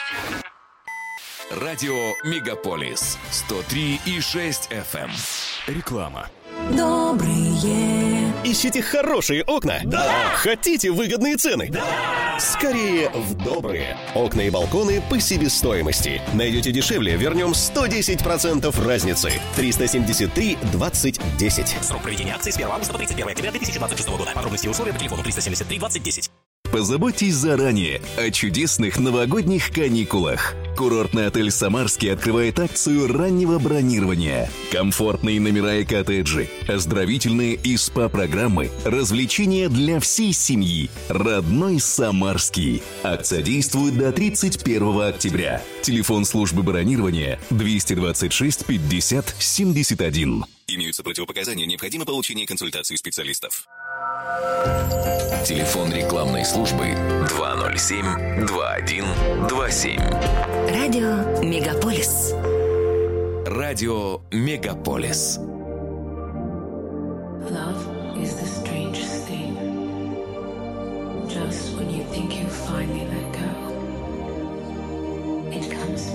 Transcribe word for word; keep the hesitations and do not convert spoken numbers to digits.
Радио Мегаполис сто три и шесть эф эм. Реклама. Добрые. Ищите хорошие окна? Да! Хотите выгодные цены? Да! Скорее в добрые. Окна и балконы по себестоимости. Найдете дешевле, вернем сто десять процентов разницы. триста семьдесят три двадцать десять. Срок проведения акции с первого августа по тридцать первое октября две тысячи двадцать шестого года. Подробности и условия по телефону триста семьдесят три двадцать десять. Позаботьтесь заранее о чудесных новогодних каникулах. Курортный отель «Самарский» открывает акцию раннего бронирования. Комфортные номера и коттеджи, оздоровительные и СПА-программы, развлечения для всей семьи. Родной «Самарский». Акция действует до тридцать первого октября. Телефон службы бронирования двести двадцать шесть пятьдесят семьдесят один. Имеются противопоказания, необходимо получение консультации специалистов. Телефон рекламной службы два ноль семь два один два семь. Радио Мегаполис. Радио Мегаполис. Love is the strangest thing. Just when you think you finally let go, it comes